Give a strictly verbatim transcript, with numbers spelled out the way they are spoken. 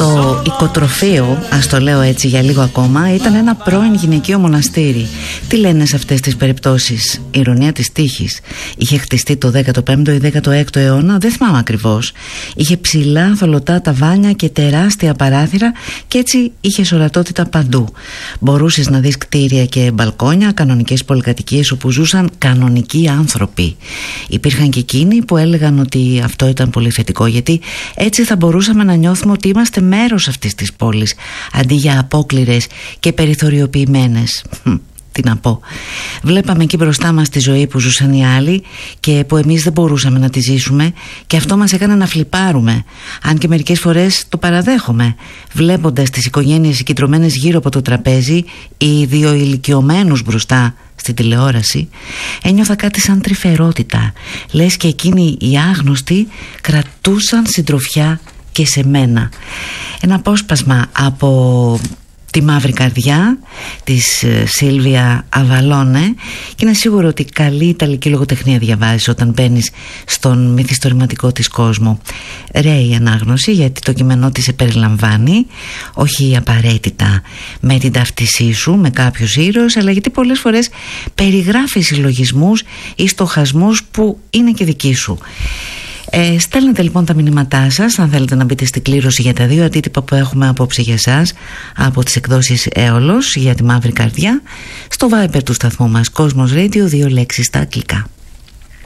Το οικοτροφείο, ας το λέω έτσι για λίγο ακόμα, ήταν ένα πρώην γυναικείο μοναστήρι. Τι λένε σε αυτές τις περιπτώσεις? Ηρωνία της τύχης. Είχε χτιστεί το δέκατο πέμπτο ή δέκατο έκτο αιώνα, δεν θυμάμαι ακριβώς. Είχε ψηλά θολωτά ταβάνια και τεράστια παράθυρα και έτσι είχε ορατότητα παντού. Μπορούσες να δεις κτίρια και μπαλκόνια, κανονικές πολυκατοικίες όπου ζούσαν κανονικοί άνθρωποι. Υπήρχαν και εκείνοι που έλεγαν ότι αυτό ήταν πολύ θετικό, γιατί έτσι θα μπορούσαμε να νιώθουμε ότι είμαστε μέρος αυτής της πόλης, αντί για απόκληρες και περιθωριοποιημένες. Τι να πω. Βλέπαμε εκεί μπροστά μας τη ζωή που ζούσαν οι άλλοι και που εμείς δεν μπορούσαμε να τη ζήσουμε, και αυτό μας έκανε να φλιπάρουμε, αν και μερικές φορές το παραδέχομαι. Βλέποντας τις οικογένειες συγκεντρωμένες γύρω από το τραπέζι ή δύο ηλικιωμένους μπροστά στην τηλεόραση, ένιωθα κάτι σαν τρυφερότητα. Λες και εκείνοι οι άγνωστοι κρατούσαν συντροφιά και σε μένα. Ένα απόσπασμα από τη Μαύρη Καρδιά της Σίλβια Αβαλόνε, και είναι σίγουρο ότι καλή ιταλική λογοτεχνία διαβάζεις όταν μπαίνεις στον μυθιστορηματικό της κόσμο. Ρέει η ανάγνωση, γιατί το κείμενό της σε περιλαμβάνει, όχι απαραίτητα με την ταύτισή σου με κάποιους ήρωες, αλλά γιατί πολλές φορές περιγράφει συλλογισμούς ή στοχασμούς που είναι και δικοί σου. Ε, στέλνετε λοιπόν τα μηνύματά σας αν θέλετε να μπείτε στην κλήρωση για τα δύο αντίτυπα που έχουμε απόψε για εσάς από τις εκδόσεις Έολος για τη Μαύρη Καρδιά, στο Viber του σταθμού μας Cosmos Radio, δύο λέξεις στα αγγλικά.